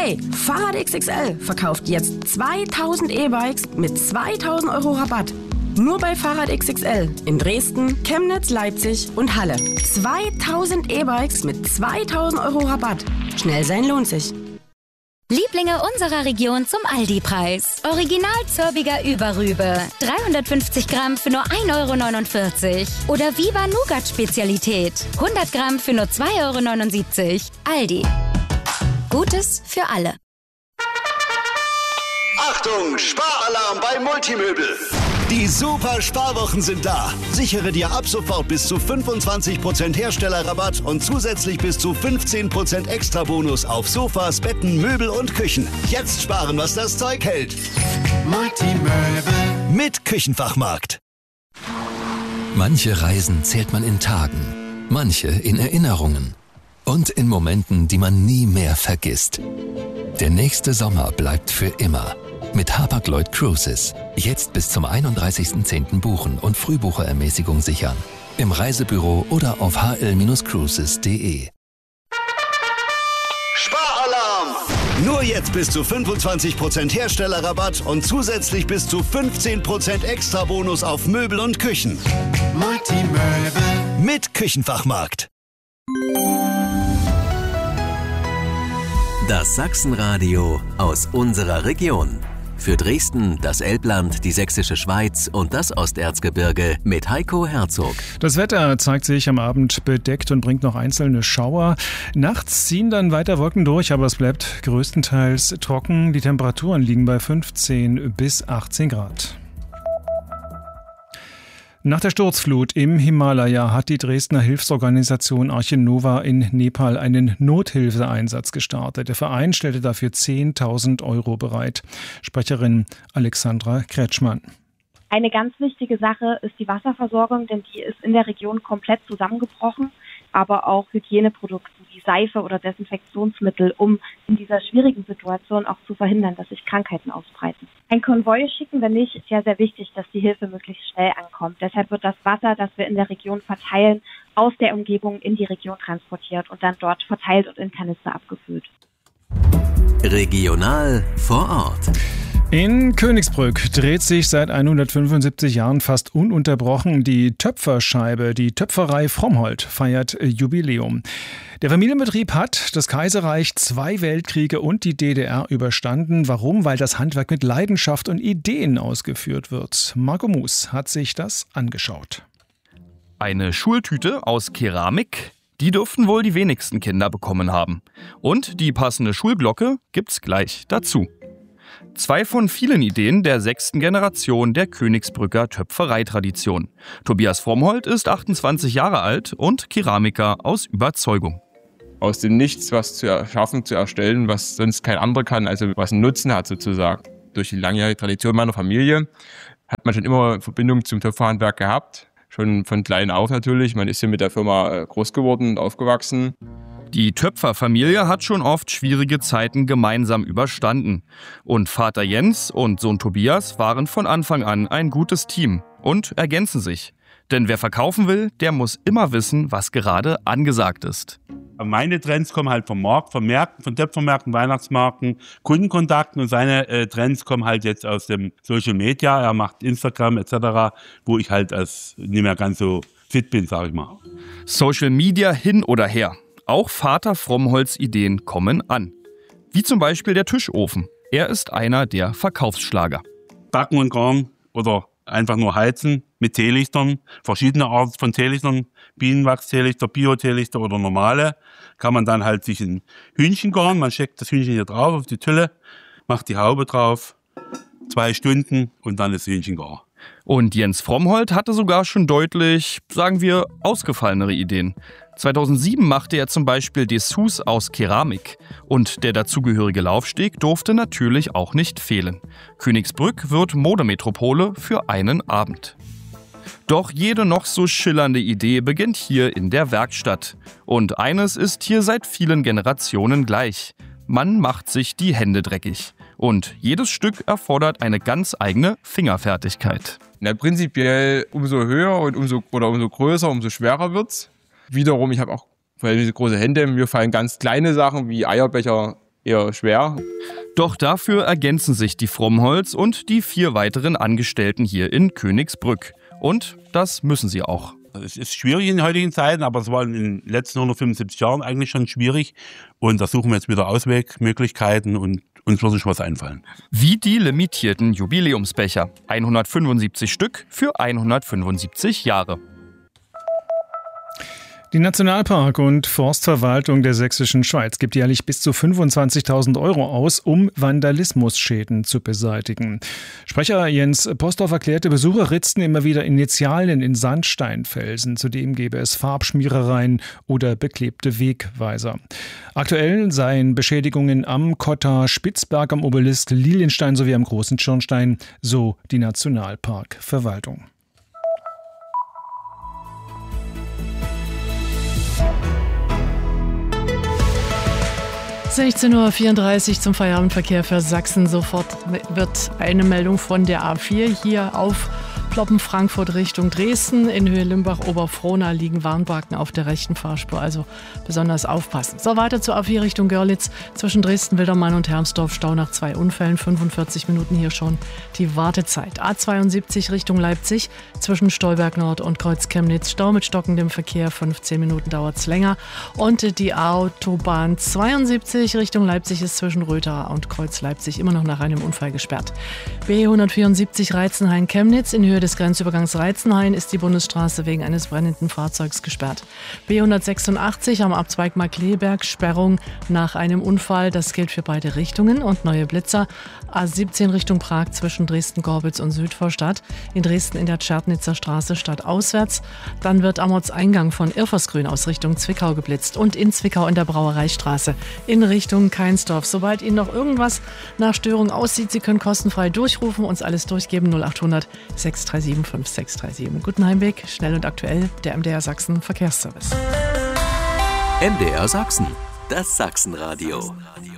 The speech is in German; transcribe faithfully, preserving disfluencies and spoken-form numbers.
Hey, Fahrrad X X L verkauft jetzt zweitausend E-Bikes mit zweitausend Euro Rabatt. Nur bei Fahrrad X X L in Dresden, Chemnitz, Leipzig und Halle. zweitausend E-Bikes mit zweitausend Euro Rabatt. Schnell sein lohnt sich. Lieblinge unserer Region zum Aldi-Preis. Original Zörbiger Überrübe. dreihundertfünfzig Gramm für nur ein Euro neunundvierzig. Oder Viva Nougat Spezialität. hundert Gramm für nur zwei Euro neunundsiebzig. Aldi. Gutes für alle. Achtung, Sparalarm bei Multimöbel. Die super Sparwochen sind da. Sichere dir ab sofort bis zu fünfundzwanzig Prozent Herstellerrabatt und zusätzlich bis zu fünfzehn Prozent Extrabonus auf Sofas, Betten, Möbel und Küchen. Jetzt sparen, was das Zeug hält. Multimöbel mit Küchenfachmarkt. Manche Reisen zählt man in Tagen, manche in Erinnerungen und in Momenten, die man nie mehr vergisst. Der nächste Sommer bleibt für immer. Mit Hapag-Lloyd Cruises. Jetzt bis zum einunddreißigsten zehnten buchen und Frühbucherermäßigung sichern. Im Reisebüro oder auf h l Bindestrich cruises punkt d e. Sparalarm! Nur jetzt bis zu fünfundzwanzig Prozent Herstellerrabatt und zusätzlich bis zu fünfzehn Prozent Extrabonus auf Möbel und Küchen. Multimöbel mit Küchenfachmarkt. Das Sachsenradio aus unserer Region. Für Dresden, das Elbland, die Sächsische Schweiz und das Osterzgebirge mit Heiko Herzog. Das Wetter zeigt sich am Abend bedeckt und bringt noch einzelne Schauer. Nachts ziehen dann weiter Wolken durch, aber es bleibt größtenteils trocken. Die Temperaturen liegen bei fünfzehn bis achtzehn Grad. Nach der Sturzflut im Himalaya hat die Dresdner Hilfsorganisation Arche Nova in Nepal einen Nothilfeeinsatz gestartet. Der Verein stellte dafür zehntausend Euro bereit. Sprecherin Alexandra Kretschmann. Eine ganz wichtige Sache ist die Wasserversorgung, denn die ist in der Region komplett zusammengebrochen. Aber auch Hygieneprodukte wie Seife oder Desinfektionsmittel, um in dieser schwierigen Situation auch zu verhindern, dass sich Krankheiten ausbreiten. Ein Konvoi schicken wir nicht, ist ja sehr wichtig, dass die Hilfe möglichst schnell ankommt. Deshalb wird das Wasser, das wir in der Region verteilen, aus der Umgebung in die Region transportiert und dann dort verteilt und in Kanister abgefüllt. Regional vor Ort. In Königsbrück dreht sich seit hundertfünfundsiebzig Jahren fast ununterbrochen die Töpferscheibe. Die Töpferei Frommholt feiert Jubiläum. Der Familienbetrieb hat das Kaiserreich, zwei Weltkriege und die D D R überstanden. Warum? Weil das Handwerk mit Leidenschaft und Ideen ausgeführt wird. Marco Mus hat sich das angeschaut. Eine Schultüte aus Keramik, die dürften wohl die wenigsten Kinder bekommen haben. Und die passende Schulglocke gibt's gleich dazu. Zwei von vielen Ideen der sechsten Generation der Königsbrücker Töpfereitradition. Tobias Frommholt ist achtundzwanzig Jahre alt und Keramiker aus Überzeugung. Aus dem Nichts was zu erschaffen, zu erstellen, was sonst kein anderer kann, also was einen Nutzen hat sozusagen. Durch die langjährige Tradition meiner Familie hat man schon immer Verbindung zum Töpferhandwerk gehabt. Schon von klein auf natürlich. Man ist hier mit der Firma groß geworden und aufgewachsen. Die Töpferfamilie hat schon oft schwierige Zeiten gemeinsam überstanden. Und Vater Jens und Sohn Tobias waren von Anfang an ein gutes Team und ergänzen sich. Denn wer verkaufen will, der muss immer wissen, was gerade angesagt ist. Meine Trends kommen halt vom Markt, von Märkten, von Töpfermärkten, Weihnachtsmarken, Kundenkontakten und seine äh, Trends kommen halt jetzt aus dem Social Media. Er macht Instagram et cetera, wo ich halt als nicht mehr ganz so fit bin, sag ich mal. Social Media hin oder her. Auch Vater Frommholts Ideen kommen an. Wie zum Beispiel der Tischofen. Er ist einer der Verkaufsschlager. Backen und Garen oder einfach nur heizen mit Teelichtern. Verschiedene Arten von Teelichtern. Bienenwachsteelichter, Bio-Teelichter oder normale. Kann man dann halt sich ein Hühnchen garen. Man steckt das Hühnchen hier drauf auf die Tülle, macht die Haube drauf. Zwei Stunden und dann ist das Hühnchen gar. Und Jens Frommholt hatte sogar schon deutlich, sagen wir, ausgefallenere Ideen. zweitausendsieben machte er zum Beispiel Dessous aus Keramik. Und der dazugehörige Laufsteg durfte natürlich auch nicht fehlen. Königsbrück wird Modemetropole für einen Abend. Doch jede noch so schillernde Idee beginnt hier in der Werkstatt. Und eines ist hier seit vielen Generationen gleich. Man macht sich die Hände dreckig. Und jedes Stück erfordert eine ganz eigene Fingerfertigkeit. Na, prinzipiell umso höher und umso, oder umso größer, umso schwerer wird's. Wiederum, ich habe auch verhältnismäßig große Hände. Mir fallen ganz kleine Sachen wie Eierbecher eher schwer. Doch dafür ergänzen sich die Frommholz und die vier weiteren Angestellten hier in Königsbrück. Und das müssen sie auch. Es ist schwierig in heutigen Zeiten, aber es war in den letzten hundertfünfundsiebzig Jahren eigentlich schon schwierig. Und da suchen wir jetzt wieder Auswegmöglichkeiten und uns wird sich was einfallen. Wie die limitierten Jubiläumsbecher. hundertfünfundsiebzig Stück für hundertfünfundsiebzig Jahre. Die Nationalpark- und Forstverwaltung der Sächsischen Schweiz gibt jährlich bis zu fünfundzwanzigtausend Euro aus, um Vandalismusschäden zu beseitigen. Sprecher Jens Posthoff erklärte, Besucher ritzten immer wieder Initialien in Sandsteinfelsen. Zudem gäbe es Farbschmierereien oder beklebte Wegweiser. Aktuell seien Beschädigungen am Kotter, Spitzberg, am Obelisk, Lilienstein sowie am Großen Schornstein, so die Nationalparkverwaltung. sechzehn Uhr vierunddreißig zum Feierabendverkehr für Sachsen. Sofort wird eine Meldung von der A vier hier aufploppen. Frankfurt Richtung Dresden. In Höhe Limbach-Oberfrohna liegen Warnbalken auf der rechten Fahrspur. Also besonders aufpassen. So, weiter zur A vier Richtung Görlitz. Zwischen Dresden-Wildermann und Hermsdorf Stau nach zwei Unfällen. fünfundvierzig Minuten hier schon die Wartezeit. A zweiundsiebzig Richtung Leipzig. Zwischen Stolberg Nord und Kreuz Chemnitz. Stau mit stockendem Verkehr. fünfzehn Minuten dauert es länger. Und die Autobahn zweiundsiebzig Richtung Leipzig ist zwischen Röther und Kreuz Leipzig immer noch nach einem Unfall gesperrt. B hundertvierundsiebzig Reizenhain-Chemnitz. In Höhe des Grenzübergangs Reizenhain ist die Bundesstraße wegen eines brennenden Fahrzeugs gesperrt. B hundertsechsundachtzig am Abzweig Markleberg, Sperrung nach einem Unfall. Das gilt für beide Richtungen und neue Blitzer. A siebzehn Richtung Prag zwischen Dresden-Gorbitz und Südvorstadt. In Dresden in der Tschernitzer Straße stadtauswärts. Dann wird am Ortseingang von Irfersgrün aus Richtung Zwickau geblitzt und in Zwickau in der Brauereistraße in Richtung Keinsdorf. Sobald Ihnen noch irgendwas nach Störung aussieht, Sie können kostenfrei durchrufen, uns alles durchgeben. null achthundert sechs drei sieben fünf sechs drei sieben. Guten Heimweg, schnell und aktuell, der M D R Sachsen Verkehrsservice. M D R Sachsen, das Sachsenradio.